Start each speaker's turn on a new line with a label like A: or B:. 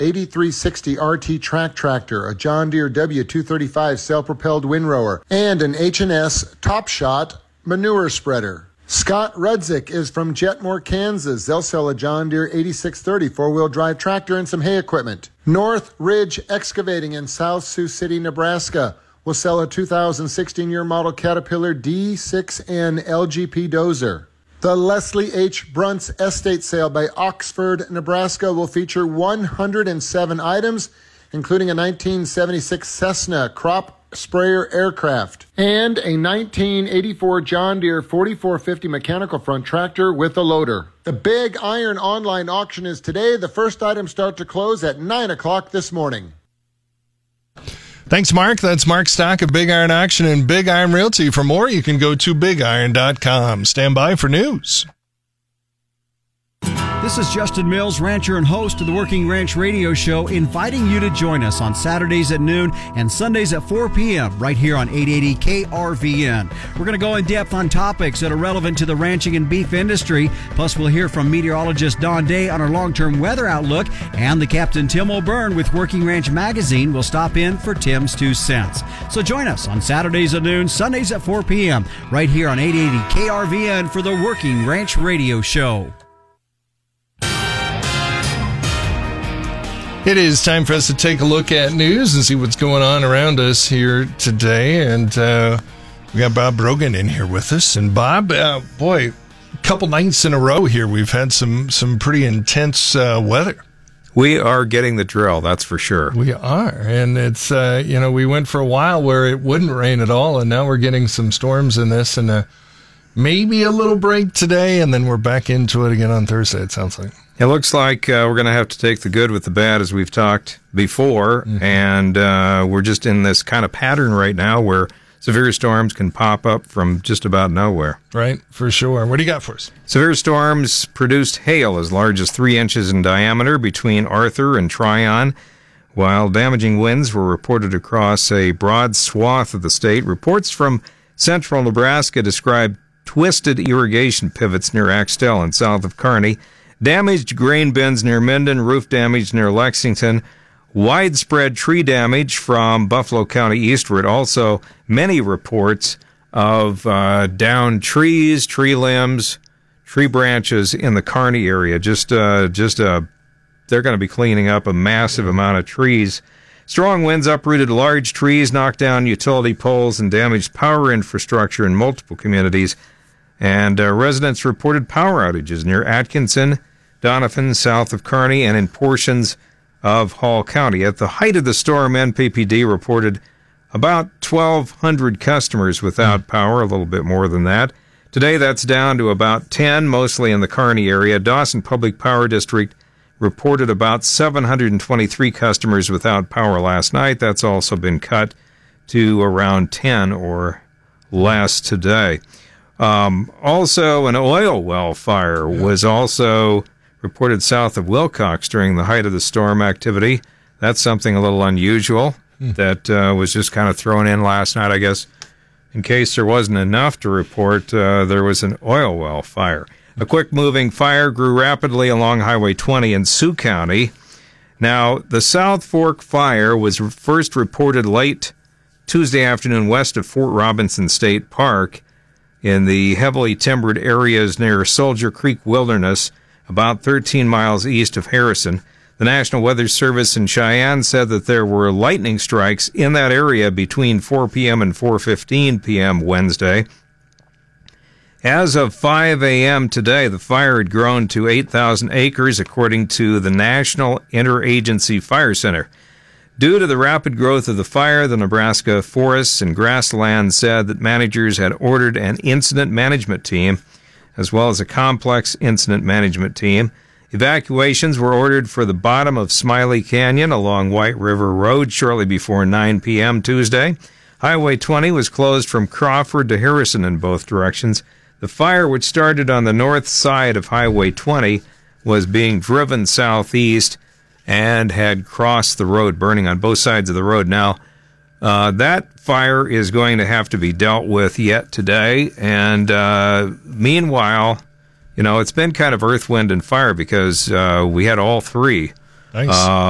A: 8360 RT track tractor, a John Deere W235 self-propelled windrower, and an H&S Top Shot manure spreader. Scott Rudzik is from Jetmore, Kansas. They'll sell a John Deere 8630 four-wheel drive tractor and some hay equipment. North Ridge Excavating in South Sioux City, Nebraska will sell a 2016 year model Caterpillar D6N LGP dozer. The Leslie H. Bruntz Estate Sale by Oxford, Nebraska will feature 107 items, including a 1976 Cessna crop sprayer aircraft and a 1984 John Deere 4450 mechanical front tractor with a loader. The Big Iron online auction is today. The first items start to close at 9 o'clock this morning.
B: Thanks, Mark. That's Mark Stock of Big Iron Auction and Big Iron Realty. For more, you can go to bigiron.com. Stand by for news.
C: This is Justin Mills, rancher and host of the Working Ranch Radio Show, inviting you to join us on Saturdays at noon and Sundays at 4 p.m. right here on 880 KRVN. We're going to go in depth on topics that are relevant to the ranching and beef industry. Plus, we'll hear from meteorologist Don Day on our long-term weather outlook, and the Captain Tim O'Byrne with Working Ranch Magazine will stop in for Tim's 2 cents. So join us on Saturdays at noon, Sundays at 4 p.m. right here on 880 KRVN for the Working Ranch Radio Show.
B: It is time for us to take a look at news and see what's going on around us here today. And we got Bob Brogan in here with us. And Bob, a couple nights in a row here, we've had some pretty intense weather.
D: We are getting the drill, that's for sure.
B: We are. And it's, we went for a while where it wouldn't rain at all, and now we're getting some storms in this, and maybe a little break today, and then we're back into it again on Thursday, it sounds like.
D: It looks like we're going to have to take the good with the bad, as we've talked before, and we're just in this kind of pattern right now where severe storms can pop up from just about nowhere.
B: Right, for sure. What do you got for us?
D: Severe storms produced hail as large as 3 inches in diameter between Arthur and Tryon, while damaging winds were reported across a broad swath of the state. Reports from central Nebraska describe twisted irrigation pivots near Axtell and south of Kearney, damaged grain bins near Minden, roof damage near Lexington, widespread tree damage from Buffalo County eastward. Also, many reports of downed trees, tree limbs, tree branches in the Kearney area. They're going to be cleaning up a massive amount of trees. Strong winds uprooted large trees, knocked down utility poles, and damaged power infrastructure in multiple communities. And residents reported power outages near Atkinson, Doniphan, south of Kearney, and in portions of Hall County. At the height of the storm, NPPD reported about 1,200 customers without power, a little bit more than that. Today, that's down to about 10, mostly in the Kearney area. Dawson Public Power District reported about 723 customers without power last night. That's also been cut to around 10 or less today. Also, an oil well fire was also reported south of Wilcox during the height of the storm activity. That's something a little unusual that was just kind of thrown in last night, I guess, in case there wasn't enough to report. There was an oil well fire. A quick-moving fire grew rapidly along Highway 20 in Sioux County. Now, the South Fork fire was first reported late Tuesday afternoon west of Fort Robinson State Park in the heavily timbered areas near Soldier Creek Wilderness, about 13 miles east of Harrison. The National Weather Service in Cheyenne said that there were lightning strikes in that area between 4 p.m. and 4:15 p.m. Wednesday. As of 5 a.m. today, the fire had grown to 8,000 acres, according to the National Interagency Fire Center. Due to the rapid growth of the fire, the Nebraska Forests and Grassland said that managers had ordered an incident management team, as well as a complex incident management team. Evacuations were ordered for the bottom of Smiley Canyon along White River Road shortly before 9 p.m. Tuesday. Highway 20 was closed from Crawford to Harrison in both directions. The fire, which started on the north side of Highway 20, was being driven southeast and had crossed the road, burning on both sides of the road. Now, that fire is going to have to be dealt with yet today. And meanwhile, it's been kind of earth, wind, and fire because we had all three.
B: Nice.